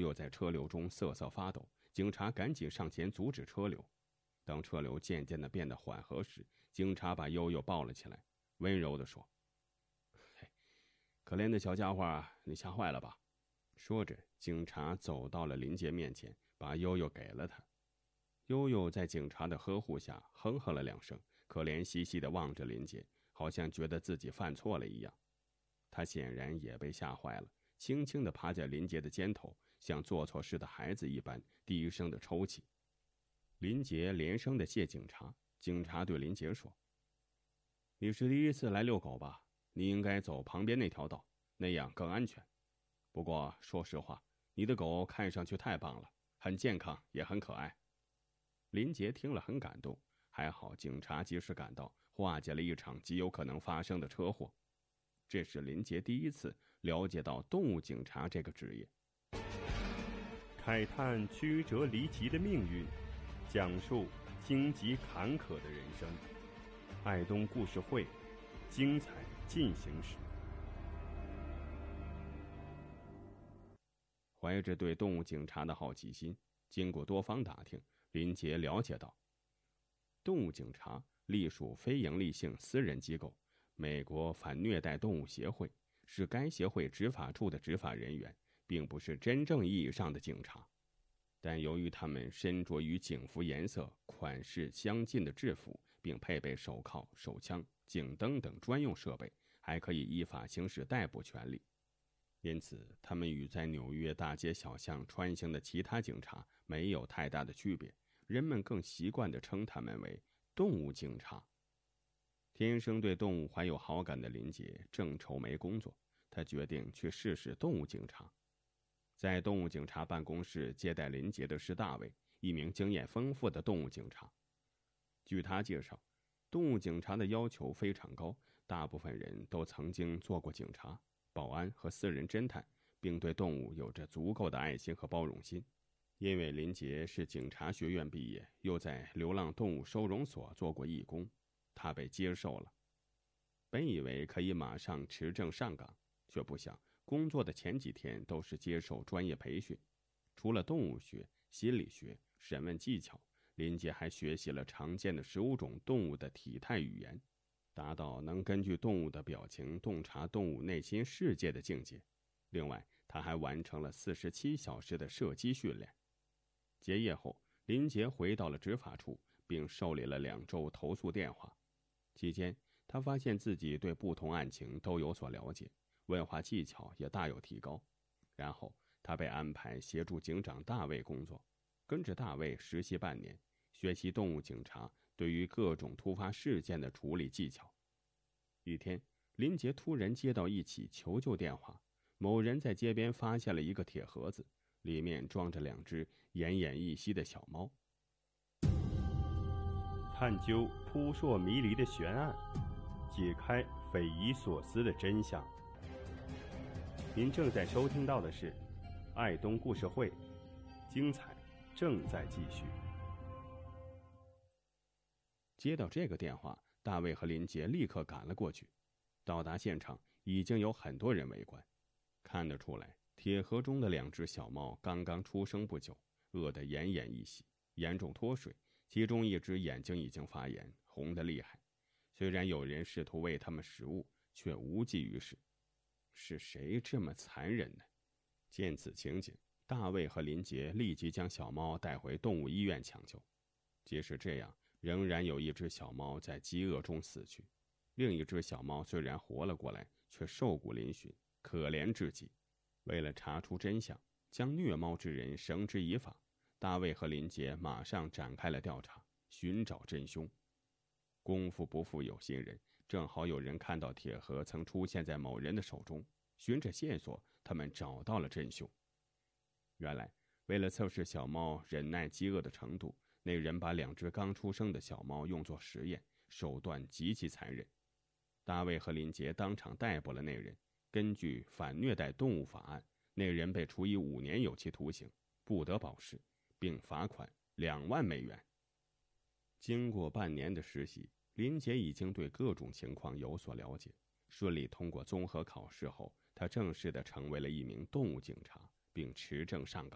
悠在车流中瑟瑟发抖，警察赶紧上前阻止车流。当车流渐渐地变得缓和时，警察把悠悠抱了起来，温柔地说：“嘿，可怜的小家伙，你吓坏了吧？”说着，警察走到了林杰面前，把悠悠给了他。悠悠在警察的呵护下哼哼了2声，可怜兮兮地望着林杰，好像觉得自己犯错了一样。他显然也被吓坏了，轻轻地趴在林杰的肩头，像做错事的孩子一般低声地抽泣。林杰连声地谢警察。警察对林杰说：“你是第一次来遛狗吧？你应该走旁边那条道，那样更安全。不过说实话，你的狗看上去太棒了，很健康也很可爱。”林杰听了很感动，还好警察及时赶到，化解了一场极有可能发生的车祸。这是林杰第一次了解到动物警察这个职业。 慨叹曲折离奇的命运，讲述荆棘坎坷的人生。爱东故事会，精彩进行时。 怀着对动物警察的好奇心，经过多方打听，林杰了解到，动物警察隶属非营利性私人机构美国反虐待动物协会，是该协会执法处的执法人员，并不是真正意义上的警察。但由于他们身着与警服颜色、款式相近的制服，并配备手铐、手枪、警灯等专用设备，还可以依法行使逮捕权利。因此，他们与在纽约大街小巷穿行的其他警察没有太大的区别，人们更习惯地称他们为动物警察。天生对动物怀有好感的林杰正愁没工作，他决定去试试动物警察。在动物警察办公室接待林杰的是大卫，一名经验丰富的动物警察。据他介绍，动物警察的要求非常高，大部分人都曾经做过警察、保安和私人侦探，并对动物有着足够的爱心和包容心。因为林杰是警察学院毕业，又在流浪动物收容所做过义工，他被接受了。本以为可以马上持证上岗，却不想工作的前几天都是接受专业培训。除了动物学、心理学、审问技巧，林杰还学习了常见的15种动物的体态语言，达到能根据动物的表情洞察动物内心世界的境界。另外，他还完成了47小时的射击训练。结业后，林杰回到了执法处，并受理了2周投诉电话。期间，他发现自己对不同案情都有所了解，问话技巧也大有提高。然后他被安排协助警长大卫工作，跟着大卫实习半年，学习动物警察对于各种突发事件的处理技巧。一天，林杰突然接到一起求救电话，某人在街边发现了一个铁盒子，里面装着2只奄奄一息的小猫。 探究扑朔迷离的悬案，解开匪夷所思的真相。您正在收听到的是爱东故事会，精彩正在继续。 接到这个电话，大卫和林杰立刻赶了过去。到达现场，已经有很多人围观。看得出来，铁盒中的2只小猫刚刚出生不久，饿得奄奄一息，严重脱水，其中1只眼睛已经发炎，红得厉害。虽然有人试图喂它们食物，却无济于事。是谁这么残忍呢？见此情景，大卫和林杰立即将小猫带回动物医院抢救。即使这样，仍然有1只小猫在饥饿中死去，另1只小猫虽然活了过来，却瘦骨嶙峋，可怜至极。为了查出真相，将虐猫之人绳之以法，大卫和林杰马上展开了调查，寻找真凶。功夫不负有心人，正好有人看到铁盒曾出现在某人的手中，循着线索，他们找到了真凶。原来，为了测试小猫忍耐饥饿的程度，那人把2只刚出生的小猫用作实验，手段极其残忍。大卫和林杰当场逮捕了那人，根据反虐待动物法案，那人被处以5年有期徒刑，不得保释，并罚款2万美元。经过半年的实习，林杰已经对各种情况有所了解。顺利通过综合考试后，他正式地成为了一名动物警察，并持证上岗。